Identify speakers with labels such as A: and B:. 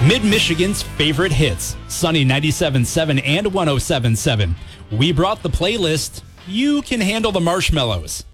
A: Mid-Michigan's favorite hits, Sunny 97.7 and 107.7. We brought the playlist. You can handle the marshmallows.